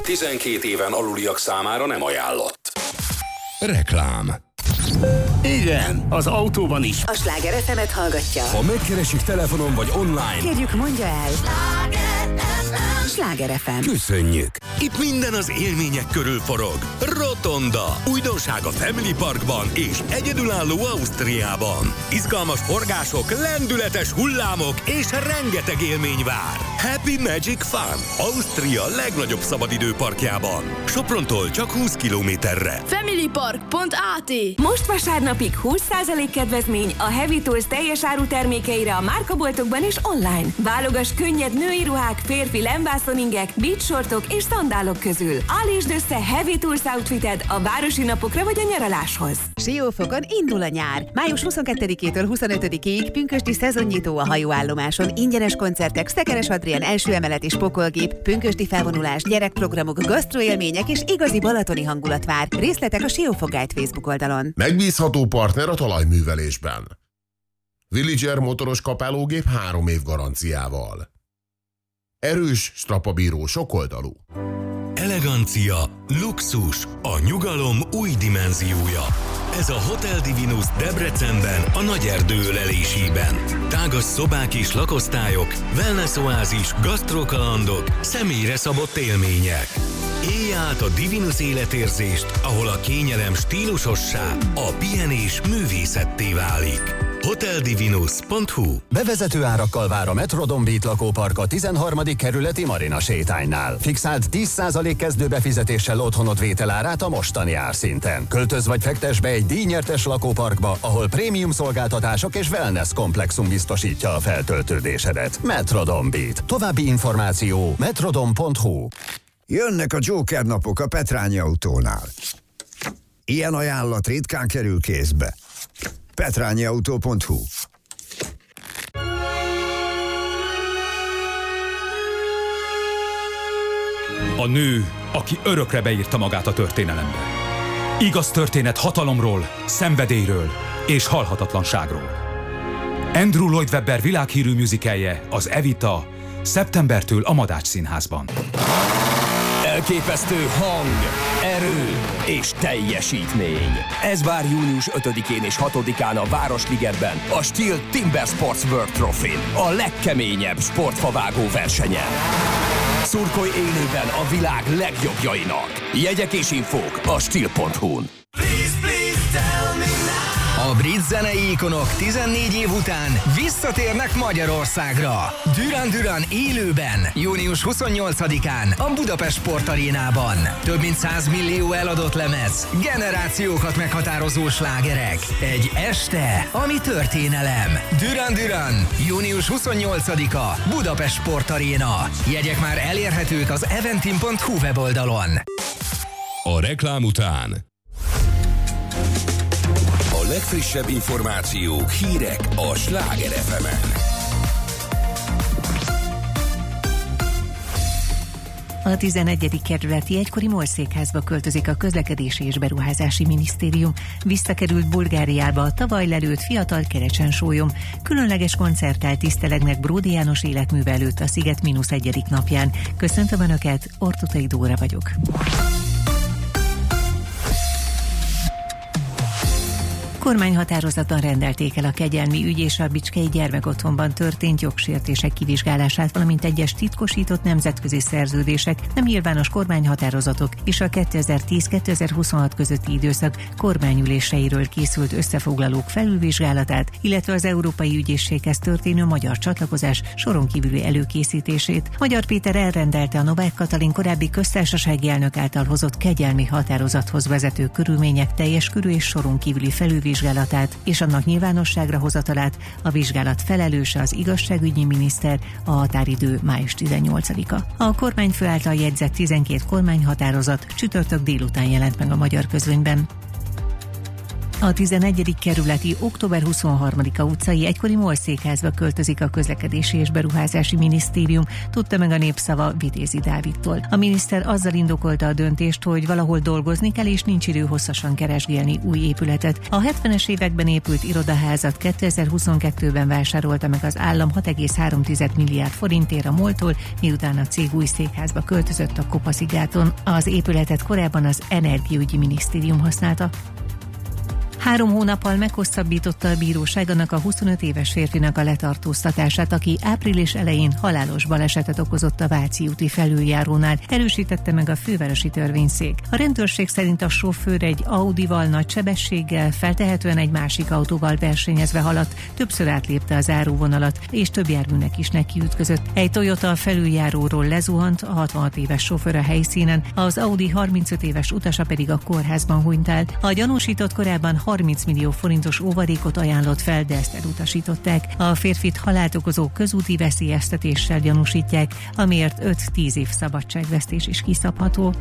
12 éven aluliak számára nem ajánlott. Reklám. Igen, az autóban is. A Sláger FM-et hallgatja. Ha megkeresik telefonon vagy online, kérjük, mondja el. Sláger FM. Köszönjük! Itt minden az élmények körül forog. Rotonda. Újdonság a Family Parkban és egyedülálló Ausztriában. Izgalmas forgások, lendületes hullámok és rengeteg élmény vár. Happy Magic Fun. Ausztria legnagyobb szabadidőparkjában. Soprontól csak 20 kilométerre. Familypark.at. Most vasárnapig 20% kedvezmény a Heavy Tools teljes áru termékeire a márkaboltokban és online. Válogass könnyed női ruhák, férfi lemvászoningek, beachsortok és szandálok közül. Állítsd össze Heavy Tools outfited a városi napokra vagy a nyaraláshoz. Siófokon indul a nyár. Május 22-től 25-ig pünkösdi szezonnyitó a hajóállomáson. Ingyenes koncertek, Szekeres Adrián első emelet és pokolgép, pünkösdi felvonulás, gyerekprogramok, gasztroélmények és igazi balatoni hangulat vár. Részletek a Siófok Guide Facebook oldalon. Megbízható partner a talajművelésben. Villager motoros kapálógép 3 év garanciával. Erős, strapabíró, sokoldalú. Elegancia, luxus, a nyugalom új dimenziója. Ez a Hotel Divinus Debrecenben, a Nagyerdő ölelésében. Tágas szobák és lakosztályok, wellness oázis, gasztrokalandok, személyre szabott élmények. Élj át a Divinus életérzést, ahol a kényelem stílusossá, a pihenés művészetté válik. hoteldivinus.hu. Bevezető árakkal vár a Metrodon Beat lakópark a 13. kerületi Marina sétánynál. Fixált 10% kezdőbefizetéssel otthonod vételárát a mostani árszinten. Költöz vagy fektess be egy díjnyertes lakóparkba, ahol prémium szolgáltatások és wellness komplexum biztosítja a feltöltődésedet. Metrodon Beat. További információ metrodon.hu. Jönnek a Joker napok a Petrányi Autónál. Ilyen ajánlat ritkán kerül kézbe. petrányiautó.hu. A nő, aki örökre beírta magát a történelembe. Igaz történet hatalomról, szenvedélyről és halhatatlanságról. Andrew Lloyd Webber világhírű musicalje, az Evita, szeptembertől a Madács Színházban. Elképesztő hang, erő és teljesítmény. Ez vár június 5-én és 6-án a Városligetben, a Steel Timber Sports World Trophy-n, a legkeményebb sportfavágó versenyen. Szurkolj élőben a világ legjobbjainak. Jegyek és infók a Steel.hu-n. A brit zenei ikonok 14 év után visszatérnek Magyarországra. Duran Duran élőben, június 28-án a Budapest Sportarénában. Több mint 100 millió eladott lemez, generációkat meghatározó slágerek. Egy este, ami történelem. Duran Duran, június 28-a, Budapest Sportaréna. Jegyek már elérhetők az eventim.hu weboldalon. A reklám után a legfrissebb információk, hírek a Sláger FM-en. A 11. kerületi egykori MOL székházba költözik a Közlekedési és Beruházási Minisztérium. Visszakerült Bulgáriába a tavaly lelőtt fiatal Kerecsen sólyom. Különleges koncerttel tisztelegnek Bródi János életműve előtt a Sziget -1. napján. Köszöntöm Önöket, Ortutai Dóra vagyok. Kormányhatározatban rendelték el a Kegyelmi ügy és a Bicskei gyermekotthonban történt jogsértések kivizsgálását, valamint egyes titkosított nemzetközi szerződések, nem nyilvános kormányhatározatok és a 2010-2026 közötti időszak kormányüléseiről készült összefoglalók felülvizsgálatát, illetve az Európai Ügyészséghez történő magyar csatlakozás soron kívüli előkészítését. Magyar Péter elrendelte a Novák Katalin korábbi köztársasági elnök által hozott kegyelmi határozathoz vezető körülmények teljes körű és soron kívüli felülvizsgálatát és annak nyilvánosságra hozatalát. A vizsgálat felelőse az igazságügyi miniszter, a határidő május 18-a. A kormányfő által jegyzett 12 kormányhatározat csütörtök délután jelent meg a magyar közlönyben. A 11. kerületi október 23-a utcai egykori MOL székházba költözik a Közlekedési és Beruházási Minisztérium, tudta meg a Népszava Vitézi Dávidtól. A miniszter azzal indokolta a döntést, hogy valahol dolgozni kell, és nincs idő hosszasan keresgélni új épületet. A 70-es években épült irodaházat 2022-ben vásárolta meg az állam 6,3 milliárd forintért a MOL-tól, miután a cég új székházba költözött a Kopaszigáton. Az épületet korábban az Energiaügyi Minisztérium használta. 3 hónappal meghosszabbította a bíróság annak a 25 éves férfinak a letartóztatását, aki április elején halálos balesetet okozott a Váci úti felüljárónál, erősítette meg a fővárosi törvényszék. A rendőrség szerint a sofőr egy Audival nagy sebességgel, feltehetően egy másik autóval versenyezve haladt, többször átlépte az záróvonalat, és több járműnek is nekiütközött. Egy Toyota a felüljáróról lezuhant, a 66 éves sofőr a helyszínen, az Audi 35 éves utasa pedig a kórházban hunyt el. A gyanúsított korábban 30 millió forintos óvadékot ajánlott fel, de ezt elutasították. A férfit halált okozó közúti veszélyeztetéssel gyanúsítják, amiért 5-10 év szabadságvesztés is kiszabható.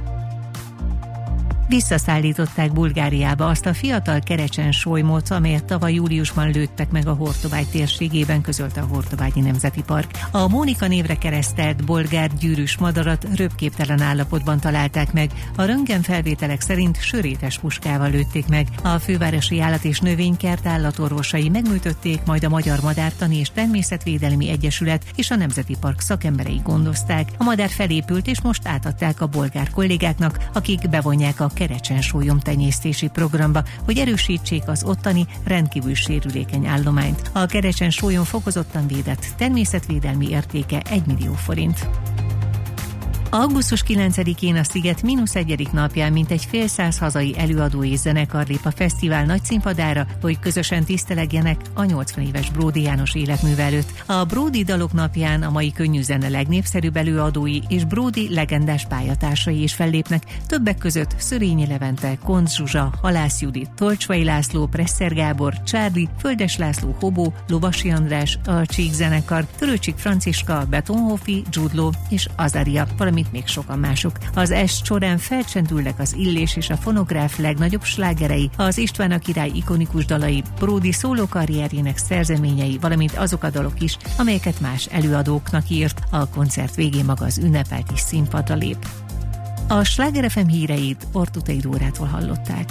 Visszaszállították Bulgáriába azt a fiatal kerecsen-solymot, amelyet tavaly júliusban lőttek meg a Hortobágy térségében, közölte a Hortobágyi Nemzeti Park. A Mónika névre keresztelt bolgár gyűrűs madarat röpképtelen állapotban találták meg. A röntgenfelvételek szerint sörétes puskával lőtték meg. A fővárosi állat- és növénykert állatorvosai megműtötték, majd a Magyar Madártani és Természetvédelmi Egyesület és a Nemzeti Park szakemberei gondozták. A madár felépült, és most átadták a bolgár kollégáknak, akik bevonják a kerecsen-sólyom tenyésztési programba, hogy erősítsék az ottani rendkívül sérülékeny állományt. A kerecsen-sólyom fokozottan védett, természetvédelmi értéke 1 millió forint. Augusztus 9-én a Sziget -1. napján mintegy fél száz hazai előadó és zenekar lép a fesztivál nagy színpadára, hogy közösen tisztelegjenek a 80 éves Bródi János életműve előtt. A Bródi dalok napján a mai könnyű zene legnépszerűbb előadói és Bródi legendás pályatársai is fellépnek, többek között Szörényi Levente, Koncz Zsuzsa, Halász Judit, Tolcsvai László, Presser Gábor, Csárli, Földes László, Hobó, Lovasi András, a Csík zenekar, Törőcsik Franciska, Betonhofi, Jude Law és Azaria, valamint még sokan mások. Az est során felcsendülnek az Illés és a Fonográf legnagyobb slágerei, az István a király ikonikus dalai, Bródi szólókarrierjének szerzeményei, valamint azok a dalok is, amelyeket más előadóknak írt. A koncert végén maga az ünnepelt is színpadra lép. A Sláger FM híreit Ortutei Dórától hallották.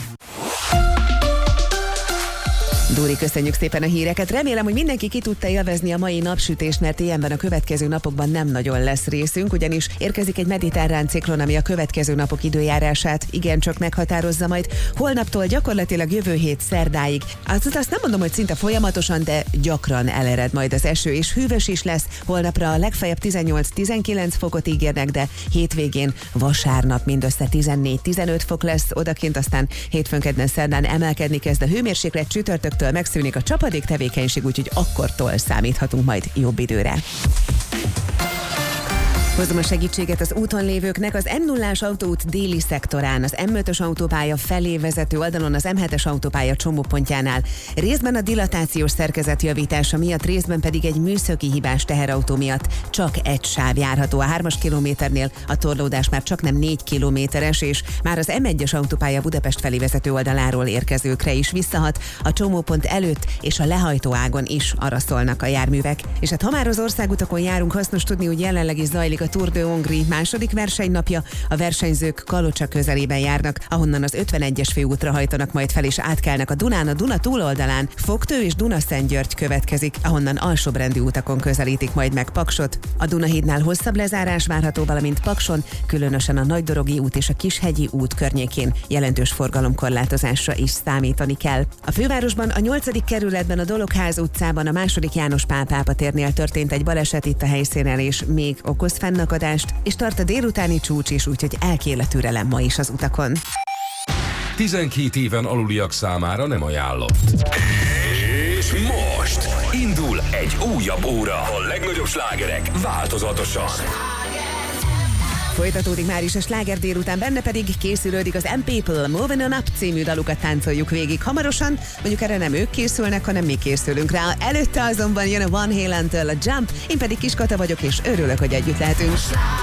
Dóri, köszönjük szépen a híreket. Remélem, hogy mindenki ki tudta élvezni a mai napsütést, mert ilyenben a következő napokban nem nagyon lesz részünk, ugyanis érkezik egy mediterrán ciklon, ami a következő napok időjárását igencsak meghatározza majd. Holnaptól gyakorlatilag jövő hét szerdáig. Azt nem mondom, hogy szinte folyamatosan, de gyakran elered majd az eső, és hűvös is lesz. Holnapra a legfeljebb 18-19 fokot ígérnek, de hétvégén vasárnap mindössze 14-15 fok lesz odakint, aztán hétfőn, kedden, szerdán emelkedni kezd a hőmérséklet, csütörtöktől megszűnik a csapadék tevékenység, úgyhogy akkortól számíthatunk majd jobb időre. Hozom a segítséget az úton lévőknek. Az M0-ás autóút déli szektorán, az M5-ös autópálya felé vezető oldalon, az M7-es autópálya csomópontjánál részben a dilatációs szerkezet javítása miatt, részben pedig egy műszaki hibás teherautó miatt csak egy sáv járható. A 3-as kilométernél a torlódás már csak nem 4 kilométeres, és már az M1-es autópálya Budapest felé vezető oldaláról érkezőkre is visszahat. A csomópont előtt és a lehajtó ágon is arra szólnak a járművek. És hát ha már az országutakon járunk, hasznos tudni, hogy jelenleg is zajlik a Tour de Hongrie második versenynapja. A versenyzők Kalocsa közelében járnak, ahonnan az 51-es főútra hajtanak majd fel, és átkelnek a Dunán, a Duna túloldalán. Fogtő és Dunaszentgyörgy következik, ahonnan alsóbrendű utakon közelítik majd meg Paksot. A Dunahídnál hosszabb lezárás várható, valamint Pakson, különösen a Nagydorogi út és a Kishegyi út környékén jelentős forgalomkorlátozásra is számítani kell. A fővárosban, a 8. kerületben, a Dologház utcában, a 2. János Pál pápa térnél történt egy baleset, itt a helyszínen, és még okoz fennakadást, és tart a délutáni csúcs is, úgyhogy elkél a türelem ma is az utakon. 12 éven aluliak számára nem ajánlott. És most indul egy újabb óra. A legnagyobb slágerek változatosan. Folytatódik már is a sláger délután, benne pedig készülődik az M People Moving On Up című dalukat táncoljuk végig hamarosan. Mondjuk erre nem ők készülnek, hanem mi készülünk rá. Előtte azonban jön a Van Halen-től a Jump, én pedig Kis Kata vagyok, és örülök, hogy együtt lehetünk.